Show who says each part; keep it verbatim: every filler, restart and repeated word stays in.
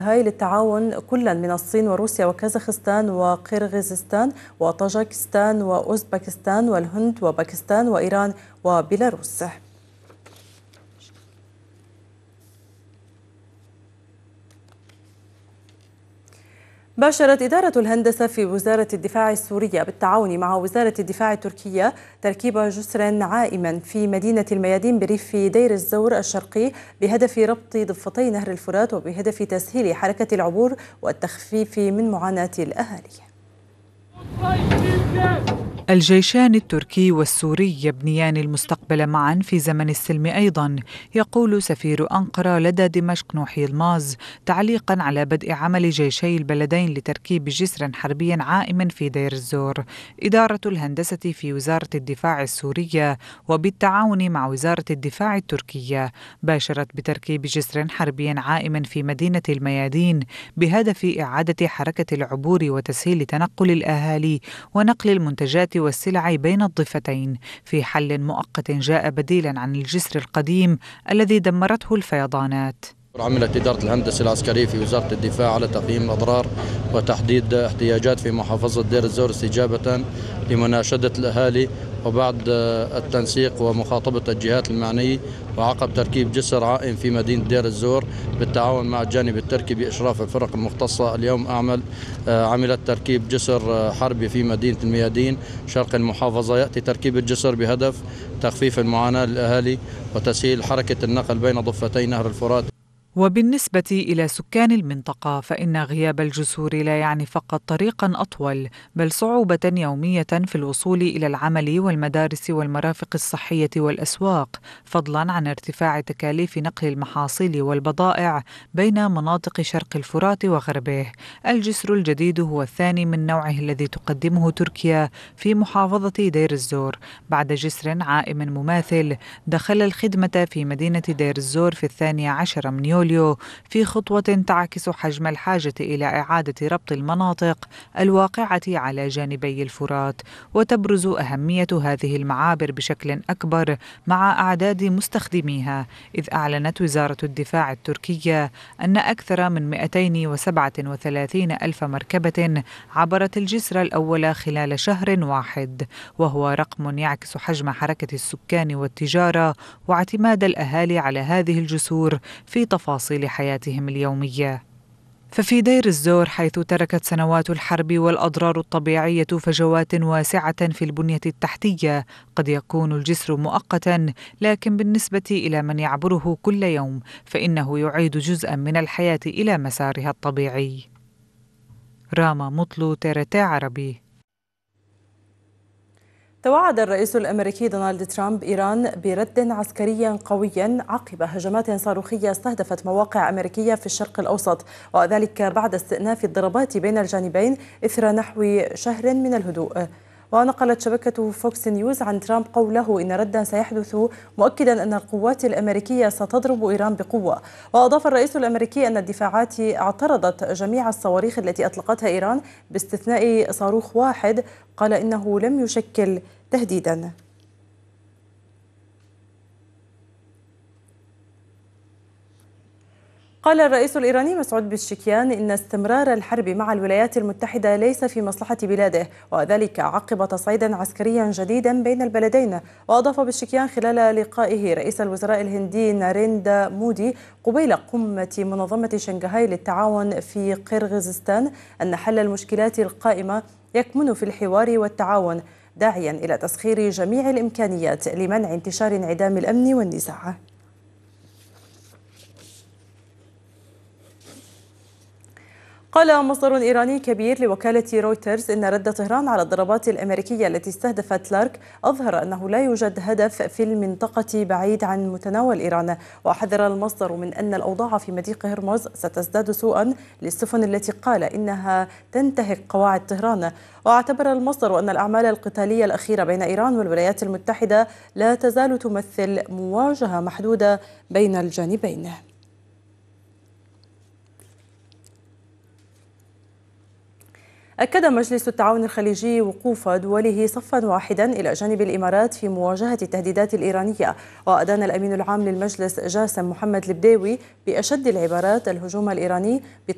Speaker 1: هاي للتعاون كلا من الصين وروسيا وكازاخستان وقرغيزستان وطاجكستان وأوزبكستان والهند وباكستان وإيران وبيلاروس. باشرت إدارة الهندسة في وزارة الدفاع السورية بالتعاون مع وزارة الدفاع التركية تركيب جسر عائم في مدينة الميادين بريف دير الزور الشرقي بهدف ربط ضفتي نهر الفرات وبهدف تسهيل حركة العبور والتخفيف من معاناة الأهالي.
Speaker 2: الجيشان التركي والسوري يبنيان المستقبل معا في زمن السلم أيضا، يقول سفير أنقرة لدى دمشق نوحي الماز تعليقا على بدء عمل جيشي البلدين لتركيب جسر حربي عائم في دير الزور. إدارة الهندسة في وزارة الدفاع السورية وبالتعاون مع وزارة الدفاع التركية باشرت بتركيب جسر حربي عائم في مدينة الميادين بهدف إعادة حركة العبور وتسهيل تنقل الأهالي ونقل المنتجات والسلع بين الضفتين في حل مؤقت جاء بديلا عن الجسر القديم الذي دمرته الفيضانات.
Speaker 3: عملت إدارة الهندسة العسكرية في وزارة الدفاع على تقييم الأضرار وتحديد احتياجات في محافظة دير الزور استجابة لمناشدة الأهالي وبعد التنسيق ومخاطبة الجهات المعنية، وعقب تركيب جسر عائم في مدينة دير الزور بالتعاون مع الجانب التركي بإشراف الفرق المختصة. اليوم أعمل عملت تركيب جسر حربي في مدينة الميادين شرق المحافظة. يأتي تركيب الجسر بهدف تخفيف المعاناة للأهالي وتسهيل حركة النقل بين ضفتي نهر الفرات.
Speaker 2: وبالنسبة إلى سكان المنطقة فإن غياب الجسور لا يعني فقط طريقا أطول بل صعوبة يومية في الوصول إلى العمل والمدارس والمرافق الصحية والأسواق، فضلا عن ارتفاع تكاليف نقل المحاصيل والبضائع بين مناطق شرق الفرات وغربه. الجسر الجديد هو الثاني من نوعه الذي تقدمه تركيا في محافظة دير الزور بعد جسر عائم مماثل دخل الخدمة في مدينة دير الزور في الثاني عشر من يوليو في خطوة تعكس حجم الحاجة إلى إعادة ربط المناطق الواقعة على جانبي الفرات، وتبرز أهمية هذه المعابر بشكل أكبر مع أعداد مستخدميها، إذ أعلنت وزارة الدفاع التركية أن أكثر من مئتين وسبعة وثلاثين ألف مركبة عبرت الجسر الأول خلال شهر واحد، وهو رقم يعكس حجم حركة السكان والتجارة واعتماد الأهالي على هذه الجسور في تفاصيل حياتهم اليومية. ففي دير الزور حيث تركت سنوات الحرب والأضرار الطبيعية فجوات واسعة في البنية التحتية، قد يكون الجسر مؤقتا لكن بالنسبة إلى من يعبره كل يوم فإنه يعيد جزءا من الحياة إلى مسارها الطبيعي. راما مطلو، تيرتي عربي.
Speaker 1: توعد الرئيس الأمريكي دونالد ترامب إيران برد عسكري قوي عقب هجمات صاروخية استهدفت مواقع أمريكية في الشرق الأوسط، وذلك بعد استئناف الضربات بين الجانبين إثر نحو شهر من الهدوء. ونقلت شبكة فوكس نيوز عن ترامب قوله إن ردا سيحدث، مؤكدا أن القوات الأمريكية ستضرب إيران بقوة. وأضاف الرئيس الأمريكي أن الدفاعات اعترضت جميع الصواريخ التي أطلقتها إيران باستثناء صاروخ واحد قال إنه لم يشكل تهديدا. قال الرئيس الإيراني مسعود بشكيان إن استمرار الحرب مع الولايات المتحدة ليس في مصلحة بلاده، وذلك عقب تصعيد عسكري جديد بين البلدين. وأضاف بشكيان خلال لقائه رئيس الوزراء الهندي ناريندا مودي قبيل قمة منظمة شنغهاي للتعاون في قرغيزستان أن حل المشكلات القائمة يكمن في الحوار والتعاون، داعيا إلى تسخير جميع الإمكانيات لمنع انتشار انعدام الأمن والنزاع. قال مصدر إيراني كبير لوكالة رويترز إن رد طهران على الضربات الأمريكية التي استهدفت لارك أظهر أنه لا يوجد هدف في المنطقة بعيد عن متناول إيران. وحذر المصدر من أن الأوضاع في مضيق هرمز ستزداد سوءا للسفن التي قال إنها تنتهك قواعد طهران. واعتبر المصدر أن الأعمال القتالية الأخيرة بين إيران والولايات المتحدة لا تزال تمثل مواجهة محدودة بين الجانبين. أكد مجلس التعاون الخليجي وقوف دوله صفا واحدا إلى جانب الإمارات في مواجهة التهديدات الإيرانية. وأدان الأمين العام للمجلس جاسم محمد البديوي بأشد العبارات الهجوم الإيراني